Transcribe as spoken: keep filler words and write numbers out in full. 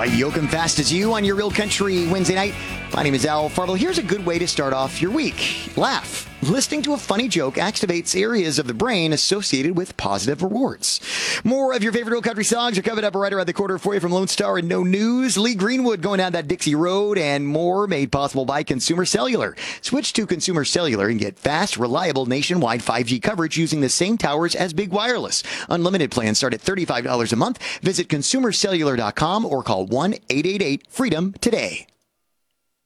Quite yoakum fast as you on your Real Country Wednesday night. My name is Al Fartle. Here's a good way to start off your week. Laugh. Listening to a funny joke activates areas of the brain associated with positive rewards. More of your favorite Real Country songs are coming up right around the corner for you from Lone Star and No News. Lee Greenwood going down that Dixie Road and more made possible by Consumer Cellular. Switch to Consumer Cellular and get fast, reliable nationwide five G coverage using the same towers as Big Wireless. Unlimited plans start at thirty-five dollars a month. Visit consumer cellular dot com or call one eight eight eight freedom today.